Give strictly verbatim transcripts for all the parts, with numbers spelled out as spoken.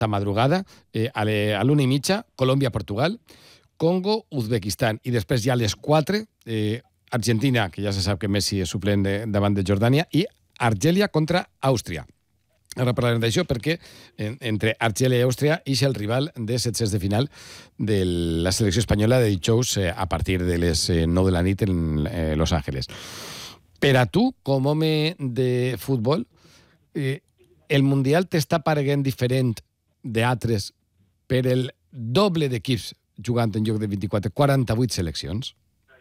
ta madrugada, eh, a l'una i mitja, Colòmbia-Portugal, Congo-Uzbekistan, i després ja a les quatre, eh, Argentina, que ja se sap que Messi és suplent de, davant de Jordània, i Argèlia contra Àustria. Ara parlarem d'això perquè en, entre Argèlia i Àustria és el rival de setzents de final de la selecció espanyola de dijous eh, a partir de les eh, nou de la nit en eh, Los Ángeles. Per a tu, com a home de futbol, eh, el Mundial t'està paregant diferent d'altres per el doble d'equips jugant en lloc de vint-i-quatre, quaranta-vuit seleccions?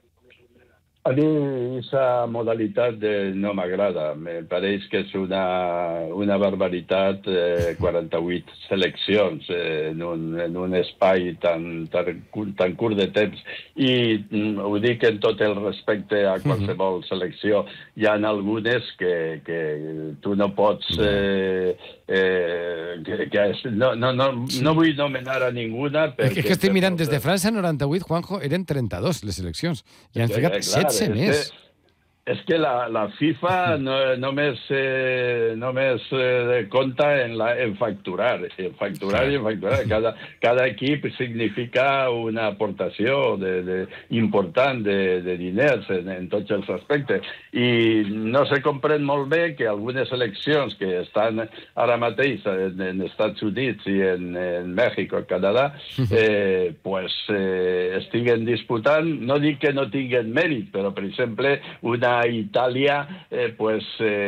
A mi aquesta modalitat de, no m'agrada. Me pareix que és una, una barbaritat, eh, quaranta-vuit seleccions eh, en, un, en un espai tan, tan, tan curt de temps. I mm, ho dic en tot el respecte a qualsevol selecció. Hi ha algunes que, que tu no pots... Eh, eh, que, que és, no, no, no, no vull nomenar a ninguna perquè... És que estic mirant, des de França noranta-vuit, Juanjo, eren trenta-dos les seleccions. I han ficat setze més. És que la, la FIFA no, només, eh, només eh, compta en, la, en facturar, en facturar i en facturar. Cada, cada equip significa una aportació de, de, important de, de diners en, en tots els aspectes. I no se comprèn molt bé que algunes eleccions que estan ara mateix en, en Estats Units i en, en Mèxic o Canadà eh, pues, eh, estiguen disputant. No dic que no tinguen mèrit, però, per exemple, una Itàlia eh, pues,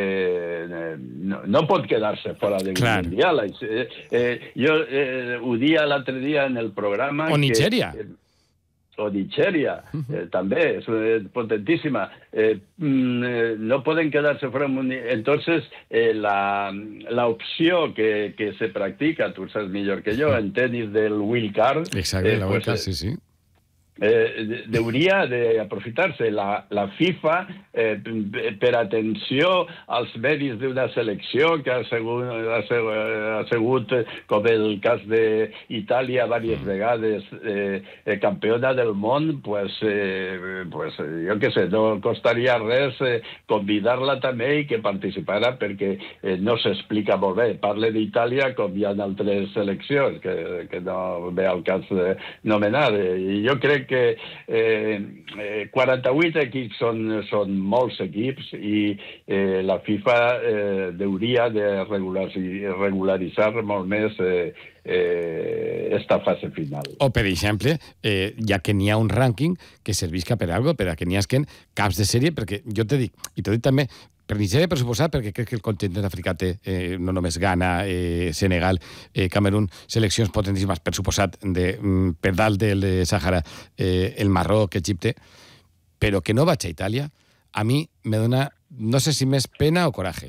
eh, no, no pot quedar-se fora del Mundial. Eh, eh, jo eh, ho dia l'altre dia en el programa... O Nigèria. Que, eh, o Nigèria, eh, també, és eh, potentíssima. Eh, mm, no poden quedar-se fora del Mundial. Entonces, eh, la, la opció que, que se practica, tu saps millor que jo, en tenis del wild card... Exacte, eh, la wild card, pues, sí, sí. Eh, hauria d'aprofitar-se la, la FIFA eh, per atenció als mèrits d'una selecció que ha sigut, ha sigut, ha sigut com el cas d'Itàlia diverses vegades eh, eh, campiona del món, pues, eh, pues, jo què sé, no costaria res eh, convidar-la també i que participara perquè eh, no s'explica molt bé. Parle d'Itàlia com hi ha altres seleccions que, que no ve al cas de nomenar. I jo crec que eh, eh, quaranta-vuit equips són, són molts equips i eh, la FIFA eh, hauria de regularitzar, regularitzar molt més eh, eh, esta fase final. O, per exemple, eh, ja que n'hi ha un rànquing que servisca per a algo, per a que n'hi hagin caps de sèrie, perquè jo te dic, i t'ho dic també, per Nigèria, per suposat, perquè crec que el continent africà té eh, no només Ghana, eh, Senegal, eh, Camerún, seleccions potentíssimes, per suposat, de, mm, per dalt del Sàhara, eh, el Marroc, Egipte, però que no vaig a Itàlia, a mi me dona, no sé si més pena o coratge.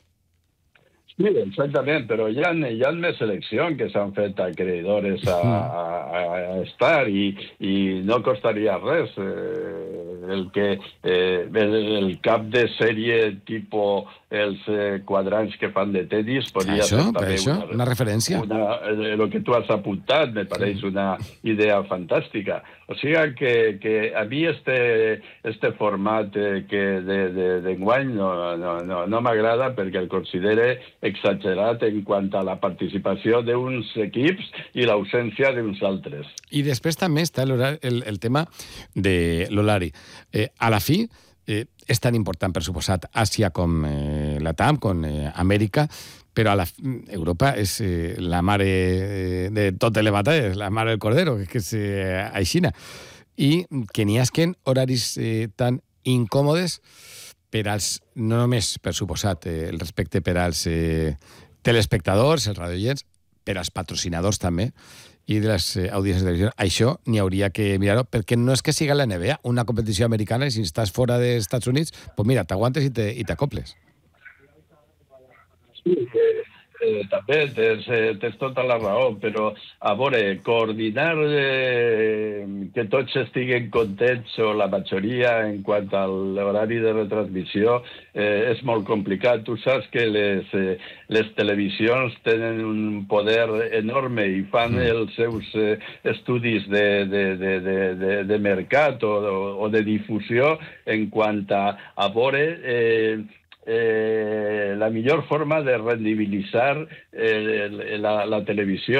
Sí, exactament, però hi ha, hi ha més seleccions que s'han fet acreedores a, a, a estar i, i no costaria res. Eh, el que eh, el, el cap de sèrie tipus els eh, quadrants que fan de tenis podria això, ser també això, una, una referència. Una, eh, el que tu has apuntat me pareix sí. Una idea fantàstica. O sigui que, que a mi este, este format eh, que de, de, d'enguany no, no, no, no m'agrada perquè el considere exagerat en quant a la participació d'uns equips i l'ausència d'uns altres. I després també està el, el, el tema de l'horari. Eh, a la fi, eh, és tan important, per suposat, Àsia com eh, la TAM, com eh, Amèrica, però a la, Europa és eh, la mare eh, de totes les batalles, la mare del cordero, que és eh, aixina. I que n'hi hagin horaris eh, tan incòmodes per als, no només, per suposat, eh, el respecte per als eh, telespectadors, els radioients, per als patrocinadors també, i de les eh, audiències de televisió. Això n'hi hauria que mirar-ho, perquè no és que siga la N B A, una competició americana, i si estàs fora dels Estats Units, pues mira, t'aguantes i, te, i t'acoples. Sí, eh, eh, també tens, eh, tens tota la raó, però a veure, coordinar eh, que tots estiguen contents o la majoria en quant a l'horari de retransmissió eh, és molt complicat. Tu saps que les, eh, les televisions tenen un poder enorme i fan mm. els seus eh, estudis de, de, de, de, de, de mercat o, o de difusió en quant a, a veure... Eh, eh, la millor forma de rendibilitzar eh, la, la televisió.